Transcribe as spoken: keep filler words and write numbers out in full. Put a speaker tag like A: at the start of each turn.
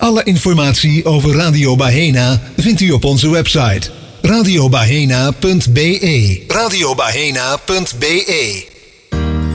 A: Alle informatie over Radio Bahena vindt u op onze website radiobahena punt be. radiobahena punt be